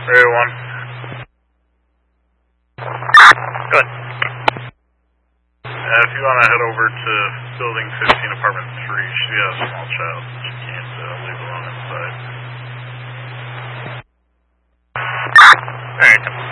Area 1. Good. If you want to head over to building 15, apartment 3, she has a small child. She can't leave alone inside. Alright.